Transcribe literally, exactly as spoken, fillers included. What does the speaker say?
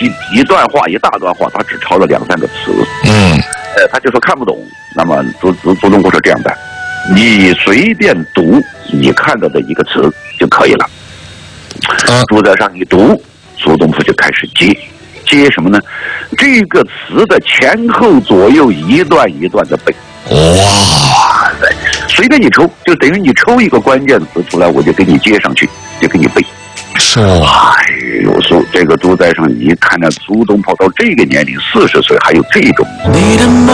一一段话一大段话，他只抄了两三个词， 嗯， 呃，他就说看不懂。那么祖祖祖宗部说这样办，你随便读你看到的一个词就可以了。 啊， 朱载上一读，苏东坡就开始接，接什么呢？这个词的前后左右一段一段的背。 哇， 随便你抽，就等于你抽一个关键词出来，我就给你接上去，就给你背。 是啊，哎呦，苏这个朱载上一看呢，苏东坡到这个年龄四十岁还有这种。 你的梦